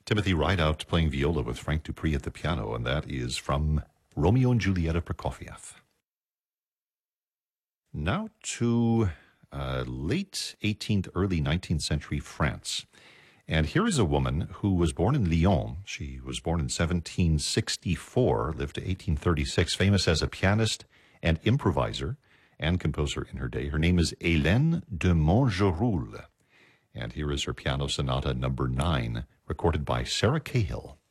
Timothy Rideout playing viola with Frank Dupree at the piano, and that is from Romeo and Juliet of Prokofiev. Now to late 18th, early 19th century France. And here is a woman who was born in Lyon. She was born in 1764, lived to 1836, famous as a pianist and improviser and composer in her day. Her name is Hélène de Montgeroul. And here is her piano sonata number 9, recorded by Sarah Cahill.